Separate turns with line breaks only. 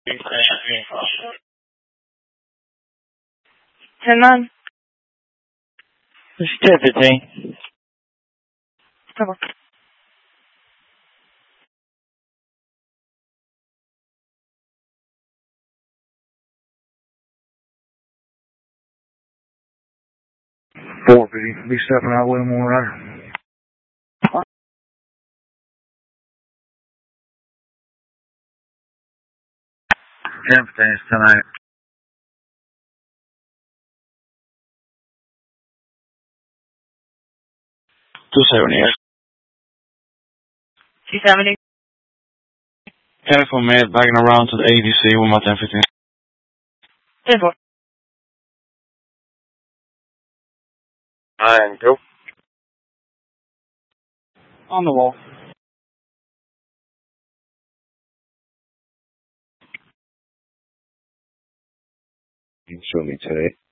10-9.
This is deputy.
Come on.
Four, be stepping out with him all right. 10 tonight.
270.
270.
Telephone med, backing around to the ADC with my 1015.
10-4.
And go.
On the wall.
You show me today.